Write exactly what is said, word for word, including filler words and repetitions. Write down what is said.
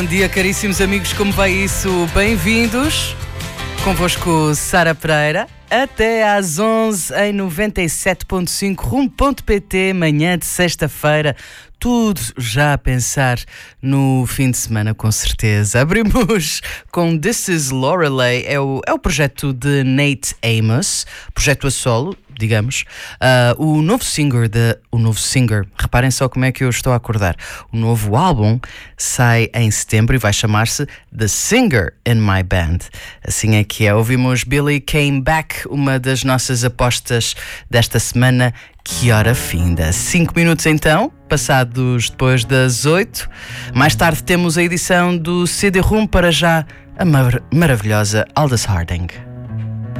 Bom dia, caríssimos amigos, como vai isso? Bem-vindos. Convosco, Sara Pereira. Até às onze em noventa e sete ponto cinco rumo ponto pt, manhã de sexta-feira. Tudo já a pensar no fim de semana, com certeza. Abrimos com This Is Lorelei, é o, é o projeto de Nate Amos, projeto a solo, digamos. Uh, o novo singer, de, o novo singer, reparem só como é que eu estou a acordar. O novo álbum sai em setembro e vai chamar-se The Singer in My Band. Assim é que é. Ouvimos Billy Came Back, uma das nossas apostas desta semana. Que hora finda. Cinco minutos então, passados depois das oito. Mais tarde temos a edição do C D Room, para já a mar- maravilhosa Aldous Harding.